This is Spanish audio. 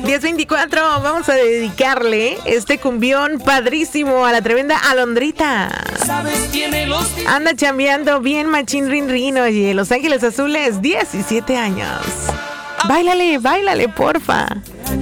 10:24, vamos a dedicarle este cumbión padrísimo a la tremenda Alondrita. Anda chambeando bien machín rin rin, oye, Los Ángeles Azules, 17 años. Báilale, báilale, porfa.